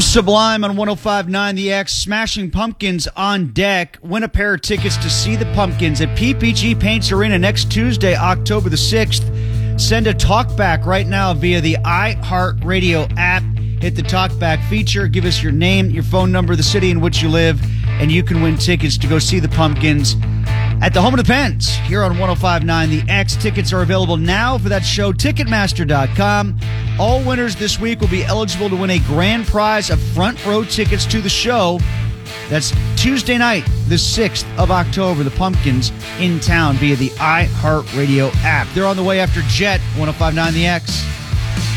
Sublime on 105.9 The X, Smashing Pumpkins on deck. Win a pair of tickets to see the Pumpkins at PPG Paints Arena next Tuesday, October the 6th. Send a talkback right now via the iHeartRadio app. Hit the talkback feature, give us your name, your phone number, the city in which you live, and you can win tickets to go see the Pumpkins at the Home of the Pens here on 105.9 The X. Tickets are available now for that show, Ticketmaster.com. All winners this week will be eligible to win a grand prize of front row tickets to the show. That's Tuesday night, the 6th of October. The Pumpkins in town via the iHeartRadio app. They're on the way after Jet, 105.9 The X.